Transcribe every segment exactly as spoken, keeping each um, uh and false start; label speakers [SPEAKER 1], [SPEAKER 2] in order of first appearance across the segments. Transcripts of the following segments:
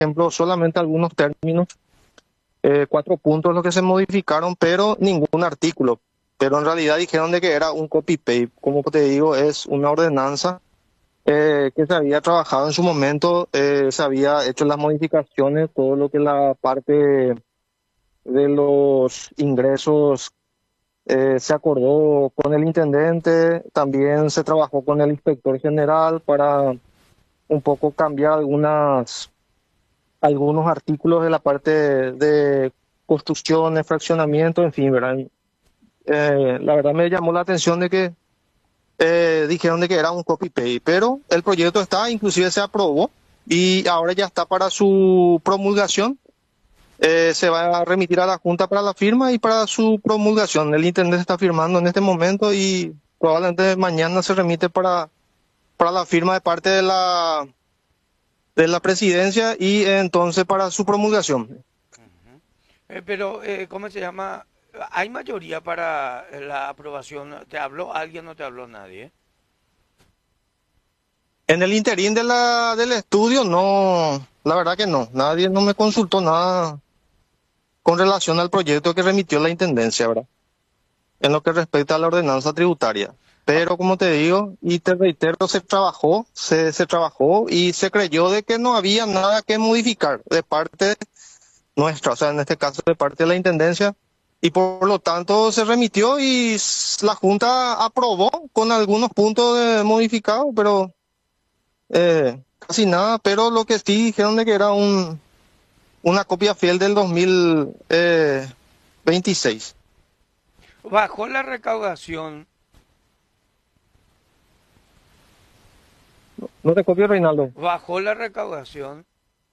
[SPEAKER 1] ejemplo, solamente algunos términos, eh, cuatro puntos los que se modificaron, pero ningún artículo. Pero en realidad dijeron de que era un copy-paste. Como te digo, es una ordenanza eh, que se había trabajado en su momento, eh, se había hecho las modificaciones, todo lo que la parte de los ingresos eh, se acordó con el intendente, también se trabajó con el inspector general para un poco cambiar algunas, algunos artículos de la parte de, de construcciones, fraccionamiento, en fin, ¿verdad? Eh, la verdad me llamó la atención de que eh, dijeron de que era un copy-paste, pero el proyecto está, inclusive se aprobó y ahora ya está para su promulgación. Eh, se va a remitir a la Junta para la firma y para su promulgación. El intendente está firmando en este momento y probablemente mañana se remite para, para la firma de parte de la, de la presidencia y eh, entonces para su promulgación.
[SPEAKER 2] Eh, pero, eh, ¿cómo se llama? ¿Hay mayoría para la aprobación? ¿Te habló alguien o no te habló nadie?
[SPEAKER 1] En el interín de la, del estudio, no, la verdad que no. Nadie no me consultó nada con relación al proyecto que remitió la intendencia, ¿verdad? En lo que respecta a la ordenanza tributaria.
[SPEAKER 2] Ah,
[SPEAKER 1] Pero como te digo, y te reitero, se trabajó, se, se trabajó y se creyó de que no había nada que modificar de parte nuestra, o sea, en este caso de parte de la Intendencia, y por lo tanto se remitió y s- la Junta aprobó con algunos puntos de modificados, pero eh, casi nada, pero lo que sí dijeron de que era un, una copia fiel del dos mil veintiséis.
[SPEAKER 2] bajó la recaudación.
[SPEAKER 1] ¿No te copio, Reinaldo?
[SPEAKER 2] Bajó la recaudación.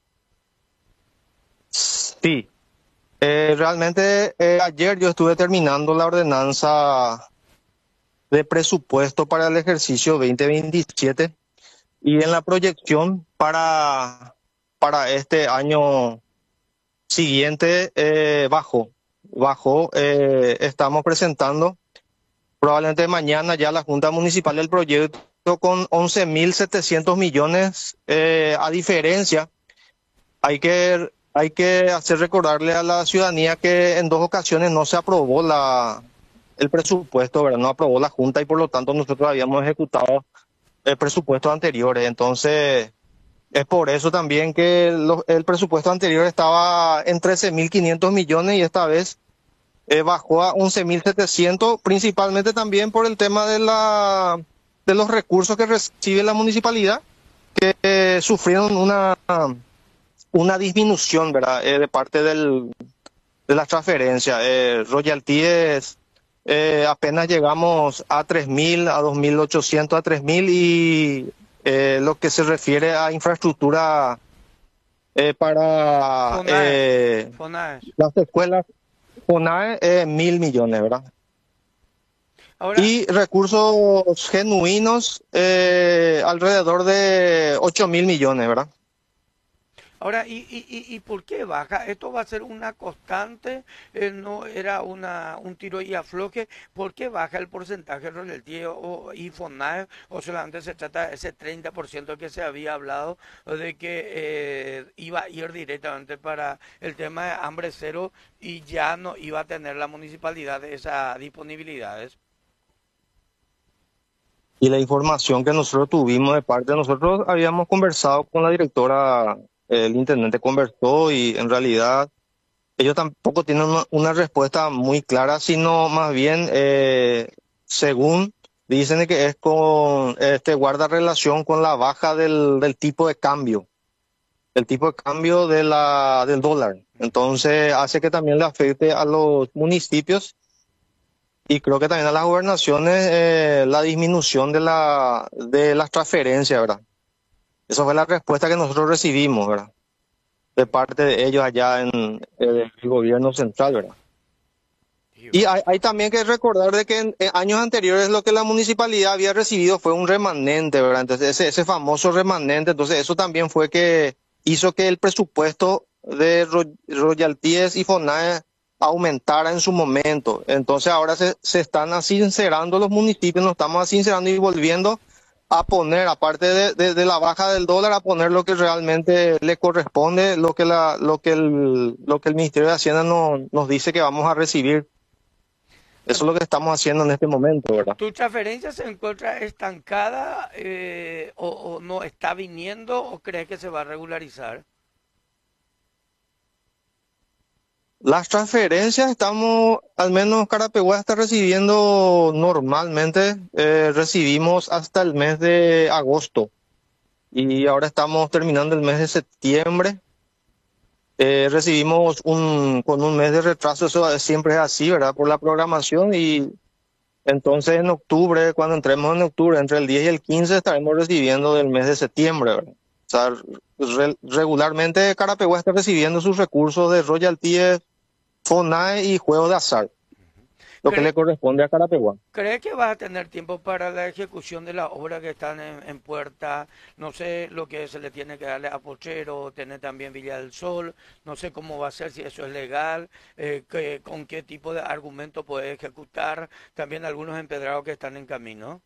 [SPEAKER 1] Sí. Eh, realmente eh, ayer yo estuve terminando la ordenanza de presupuesto para el ejercicio dos mil veintisiete y en la proyección para, para este año siguiente eh, bajó. Bajó, eh, estamos presentando probablemente mañana ya la Junta Municipal del proyecto con once mil setecientos millones. Eh, a diferencia, hay que, hay que hacer recordarle a la ciudadanía que en dos ocasiones no se aprobó la, el presupuesto, ¿verdad? No aprobó la Junta y por lo tanto nosotros habíamos ejecutado el presupuesto anteriores. Entonces, es por eso también que lo- el presupuesto anterior estaba en trece mil quinientos millones y esta vez eh, bajó a once mil setecientos, principalmente también por el tema de la, de los recursos que recibe la municipalidad, que eh, sufrieron una, una disminución, ¿verdad? Eh, de parte del, de las transferencias. Eh, royalties, eh, apenas llegamos a tres mil, a dos mil ochocientos, a tres mil y eh, lo que se refiere a infraestructura eh, para
[SPEAKER 2] FONAES.
[SPEAKER 1] eh,
[SPEAKER 2] FONAES.
[SPEAKER 1] las escuelas, FONAE, eh, mil millones, ¿verdad?
[SPEAKER 2] Ahora,
[SPEAKER 1] Y recursos genuinos, eh, alrededor de ocho mil millones, ¿verdad?
[SPEAKER 2] ahora, ¿y, y, y, y por qué baja? ¿Esto va a ser una constante? Eh, ¿No era una, un tiro y afloje? ¿Por qué baja el porcentaje de royalty o, y FONAE? ¿O solamente se trata de ese treinta por ciento que se había hablado de que eh, iba a ir directamente para el tema de hambre cero y ya no iba a tener la municipalidad esas disponibilidades?
[SPEAKER 1] Y la información que nosotros tuvimos de parte de nosotros, habíamos conversado con la directora, eh, el intendente conversó y en realidad ellos tampoco tienen una, una respuesta muy clara, sino más bien, eh, según dicen de que es con, este, guarda relación con la baja del, del tipo de cambio, el tipo de cambio de la, del dólar. Entonces hace que también le afecte a los municipios y creo que también a las gobernaciones eh, la disminución de la, de las transferencias, ¿verdad? Esa fue la respuesta que nosotros recibimos, ¿verdad? De parte de ellos allá en eh, el gobierno central, ¿verdad?
[SPEAKER 2] Y
[SPEAKER 1] Y
[SPEAKER 2] bueno,
[SPEAKER 1] hay, hay también que recordar de que en, en años anteriores lo que la municipalidad había recibido fue un remanente, ¿verdad? Entonces ese, ese famoso remanente, entonces eso también fue que hizo que el presupuesto de ro- royalties y FONAE aumentara en su momento. Entonces ahora se, se están asincerando los municipios, nos estamos asincerando y volviendo a poner, aparte de, de, de la baja del dólar, a poner lo que realmente le corresponde, lo que la, lo que el, lo que el Ministerio de Hacienda no, nos dice que vamos a recibir. Eso es lo que estamos haciendo en este momento, ¿verdad?
[SPEAKER 2] ¿Tu transferencia se encuentra estancada eh, o, o no está viniendo o crees que se va a regularizar?
[SPEAKER 1] Las transferencias estamos, al menos Carapeguá está recibiendo normalmente, eh, recibimos hasta el mes de agosto y ahora estamos terminando el mes de septiembre. Eh, recibimos un, con un mes de retraso, eso siempre es así, ¿verdad? Por la programación y entonces en octubre, cuando entremos en octubre, entre el diez y el quince estaremos recibiendo del mes de septiembre, ¿verdad? O sea, re- regularmente Carapeguá está recibiendo sus recursos de royalties, FONAE y juegos de azar, lo que le
[SPEAKER 2] ¿Cree,
[SPEAKER 1] corresponde a Carapeguá.
[SPEAKER 2] cree que vas a tener tiempo para la ejecución de las obras que están en, en puerta? No sé lo que se le tiene que darle a Pochero, tener también Villa del Sol, no sé cómo va a ser, si eso es legal, eh, que- con qué tipo de argumento puede ejecutar, también algunos empedrados que están en camino.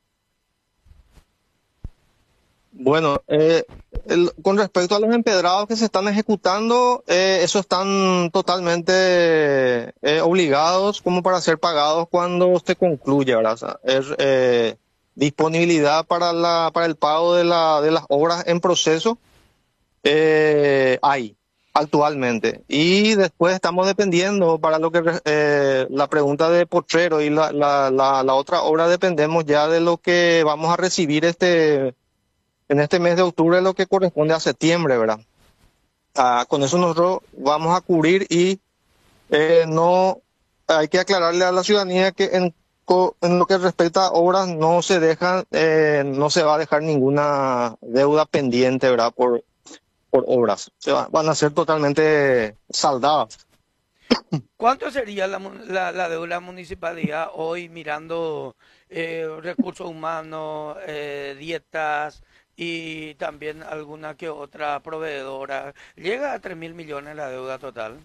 [SPEAKER 1] Bueno, eh, el- con respecto a los empedrados que se están ejecutando, eh, esos están totalmente eh, obligados como para ser pagados cuando se concluya, ¿verdad? O sea, es eh, disponibilidad para la, para el pago de la, de las obras en proceso, eh, hay actualmente. Y después estamos dependiendo para lo que re- eh, la pregunta de Potrero y la, la, la, la otra obra dependemos ya de lo que vamos a recibir este en este mes de octubre, lo que corresponde a septiembre, ¿verdad? Ah, con eso nosotros vamos a cubrir y eh, no hay que aclararle a la ciudadanía que en, co- en lo que respecta a obras no se dejan, eh, no se va a dejar ninguna deuda pendiente, ¿verdad? Por, por obras. Se va- van a ser totalmente saldadas.
[SPEAKER 2] ¿Cuánto sería la, mun- la, la deuda de la municipalidad hoy mirando eh, recursos humanos, eh, dietas y también alguna que otra proveedora? ¿Llega a tres mil millones la deuda total?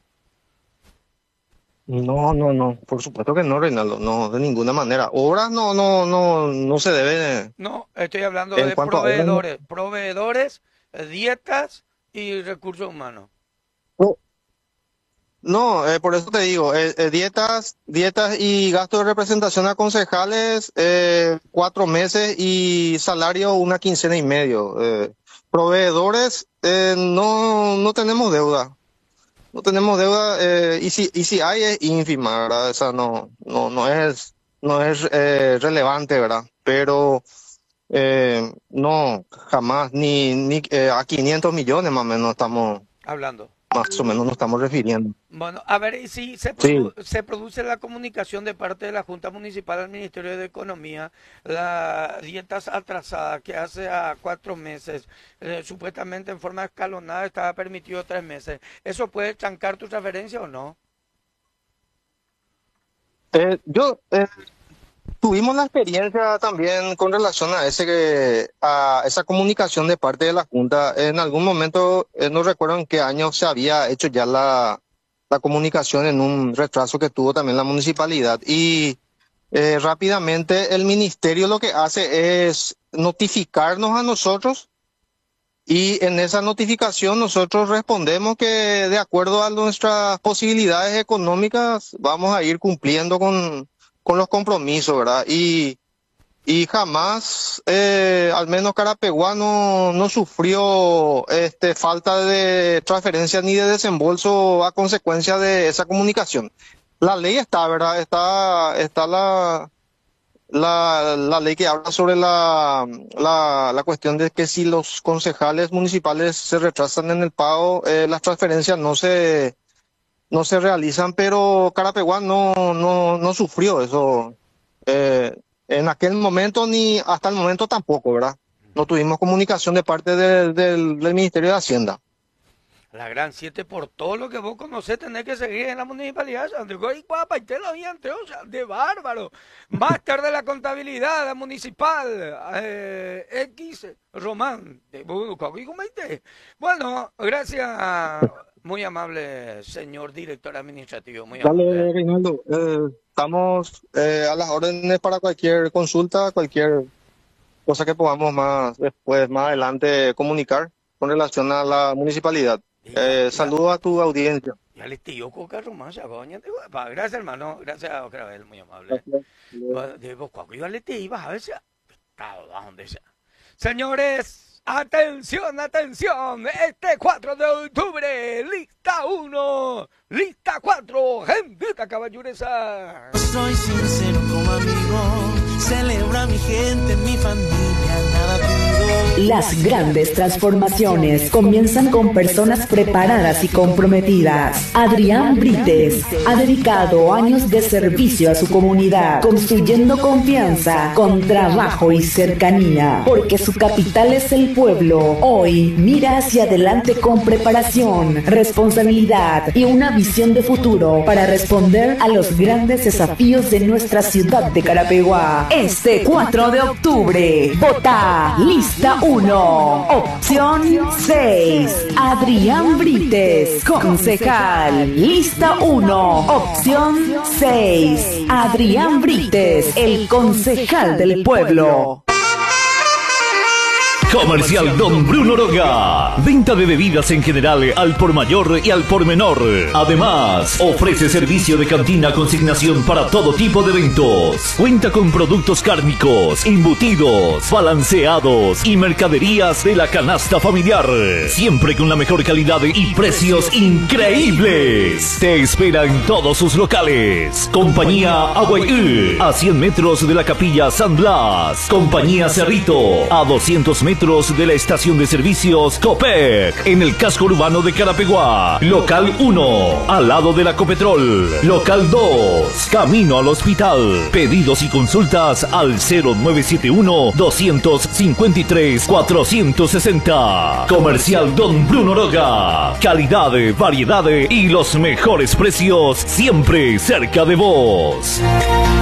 [SPEAKER 1] No, no, no, por supuesto que no, Reinaldo, no, de ninguna manera. Obras no, no, no, no se debe,
[SPEAKER 2] No, estoy hablando
[SPEAKER 1] en
[SPEAKER 2] de
[SPEAKER 1] cuanto a obras, no.
[SPEAKER 2] proveedores, proveedores, eh, dietas y recursos humanos.
[SPEAKER 1] No, eh, por eso te digo, eh, eh, dietas, dietas y gastos de representación a concejales, eh, cuatro meses y salario una quincena y medio. Eh, proveedores, eh, no, no tenemos deuda, no tenemos deuda, eh, y si, y si hay es ínfima, ¿verdad? O sea, no, no, no es, no es eh, relevante, ¿verdad? Pero eh, no, jamás, ni, ni eh, a quinientos millones más o menos estamos,
[SPEAKER 2] Hablando.
[SPEAKER 1] más o menos nos estamos refiriendo.
[SPEAKER 2] Bueno, a ver y si se,
[SPEAKER 1] Sí.
[SPEAKER 2] produ- se produce la comunicación de parte de la Junta Municipal al Ministerio de Economía, las dietas atrasadas que hace a cuatro meses, eh, supuestamente en forma escalonada estaba permitido tres meses. ¿Eso puede trancar tu transferencia o no?
[SPEAKER 1] Eh, yo eh, tuvimos la experiencia también con relación a ese que- a esa comunicación de parte de la Junta. En algún momento, eh, no recuerdo en qué año se había hecho ya la, la comunicación en un retraso que tuvo también la municipalidad. Y eh, rápidamente el ministerio lo que hace es notificarnos a nosotros y en esa notificación nosotros respondemos que de acuerdo a nuestras posibilidades económicas vamos a ir cumpliendo con, con los compromisos, ¿verdad? Y, y jamás, eh, al menos Carapeguá no, no sufrió este, falta de transferencia ni de desembolso a consecuencia de esa comunicación. La ley está, ¿verdad? Está, está la, la, la ley que habla sobre la, la, la cuestión de que si los concejales municipales se retrasan en el pago, eh, las transferencias no se, no se realizan, pero Carapeguá no, no, no sufrió eso eh, en aquel momento ni hasta el momento tampoco, ¿verdad? No tuvimos comunicación de parte del del- del Ministerio de Hacienda.
[SPEAKER 2] La gran siete por todo lo que vos conocés, tenés que seguir en la municipalidad de Santiago y Guapa y te lo entre, o sea, de bárbaro. Máster de la contabilidad la municipal, eh, X Román, de Buduco, y comité. Bueno, gracias, muy amable señor director administrativo, muy amable.
[SPEAKER 1] Dale, Reinaldo. Eh, estamos eh, a las órdenes para cualquier consulta, cualquier cosa que podamos más después, más adelante, comunicar con relación a la municipalidad. Eh, saludo a tu audiencia.
[SPEAKER 2] Ya le tío coca romance, coña. Gracias, hermano. Gracias, otra vez, muy amable. Debo, cuando iba le te ibas a ver si estaba donde sea. Señores, atención, atención. Este cuatro de octubre, lista uno, lista cuatro, gentita caballuresa.
[SPEAKER 3] Soy sincero como amigo, celebra mi gente, mi familia, nada pido.
[SPEAKER 4] Las grandes transformaciones comienzan con personas preparadas y comprometidas. Adrián Brites ha dedicado años de servicio a su comunidad, construyendo confianza con trabajo y cercanía, porque su capital es el pueblo. Hoy mira hacia adelante con preparación, responsabilidad y una visión de futuro para responder a los grandes desafíos de nuestra ciudad de Carapeguá. Este cuatro de octubre, vota lista uno, opción seis, Adrián Brites, concejal. Lista uno, opción seis, Adrián Brites, el concejal del pueblo.
[SPEAKER 5] Comercial Don Bruno Oroga. Venta de bebidas en general al por mayor y al por menor. Además, ofrece servicio de cantina consignación para todo tipo de eventos. Cuenta con productos cárnicos, embutidos, balanceados y mercaderías de la canasta familiar. Siempre con la mejor calidad y precios increíbles. Te espera en todos sus locales. Compañía Aguayú, a cien metros de la Capilla San Blas. Compañía Cerrito, a doscientos metros de la estación de servicios Copec, en el casco urbano de Carapeguá. Local uno, al lado de la Copetrol. Local dos, camino al hospital. Pedidos y consultas al cero nueve siete uno, dos cinco tres, cuatro seis cero. Comercial Don Bruno Oroga. Calidad, variedad y los mejores precios siempre cerca de vos.